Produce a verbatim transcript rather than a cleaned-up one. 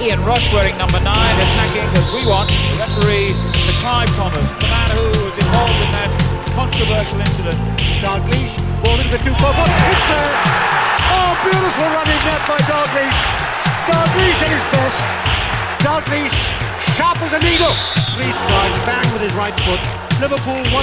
Ian Rush wearing number nine, attacking as we want. The referee, Mister Clive Thomas, the man who was involved in that controversial incident. Dalglish, ball into the two far post. It's there. Oh, beautiful running net by Dalglish. Dalglish at his best. Dalglish, sharp as a needle. Reece drives bang with his right foot. Liverpool one